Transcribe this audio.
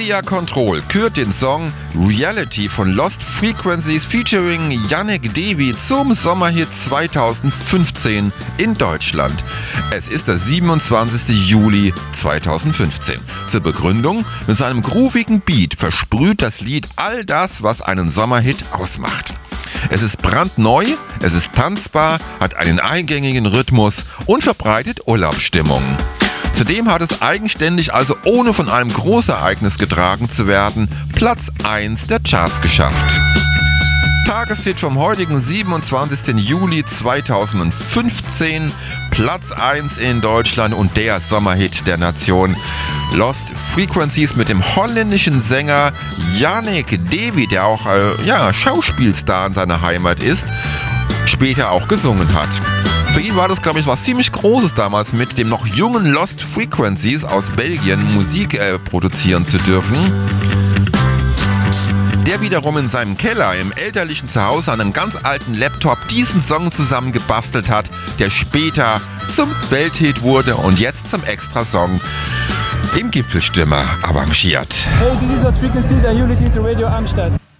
Media Control kürt den Song Reality von Lost Frequencies featuring Yannick Devi zum Sommerhit 2015 in Deutschland. Es ist der 27. Juli 2015. Zur Begründung: mit seinem groovigen Beat versprüht das Lied all das, was einen Sommerhit ausmacht. Es ist brandneu, es ist tanzbar, hat einen eingängigen Rhythmus und verbreitet Urlaubsstimmung. Zudem hat es eigenständig, also ohne von einem Großereignis getragen zu werden, Platz 1 der Charts geschafft. Tageshit vom heutigen 27. Juli 2015, Platz 1 in Deutschland und der Sommerhit der Nation. Lost Frequencies mit dem holländischen Sänger Yannick Devi, der auch Schauspielstar in seiner Heimat ist, später auch gesungen hat. Für ihn war das, glaube ich, was ziemlich Großes damals, mit dem noch jungen Lost Frequencies aus Belgien Musik produzieren zu dürfen. Der wiederum in seinem Keller im elterlichen Zuhause an einem ganz alten Laptop diesen Song zusammengebastelt hat, der später zum Welthit wurde und jetzt zum Extrasong im Gipfelstürmer arrangiert. Hey, this is Lost Frequencies and you listen to Radio Amsterdam.